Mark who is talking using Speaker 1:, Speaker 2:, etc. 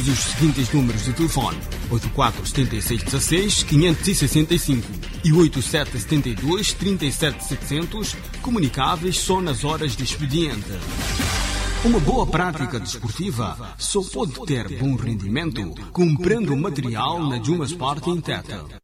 Speaker 1: os seguintes números de telefone: 847616-565 e 8772-37700, comunicáveis só nas horas de expediente. Uma boa prática desportiva só pode ter bom rendimento comprando material na Juma Sport em Teta.